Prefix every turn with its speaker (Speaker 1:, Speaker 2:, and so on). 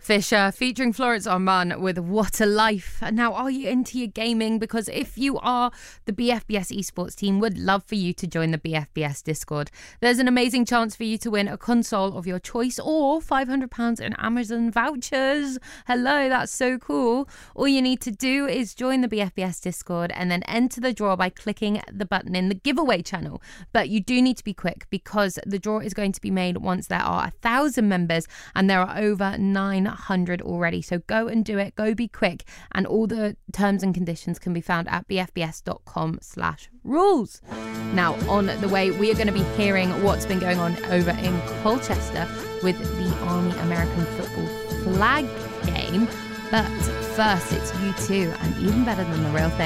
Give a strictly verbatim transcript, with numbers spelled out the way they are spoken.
Speaker 1: Fisher featuring Florence Arman with What a Life. Now, are you into your gaming? Because if you are, the B F B S esports team would love for you to join the B F B S Discord. There's an amazing chance for you to win a console of your choice or five hundred pounds in Amazon vouchers. Hello, that's so cool. All you need to do is join the B F B S Discord and then enter the draw by clicking the button in the giveaway channel. But you do need to be quick because the draw is going to be made once there are a thousand members and there are over nine hundred already. So go and do it. Go be quick. And all the terms and conditions can be found at bfbs.com slash rules. Now, on the way, we are going to be hearing what's been going on over in Colchester with the Army American football flag game. But first, it's U two and Even Better Than the Real Thing.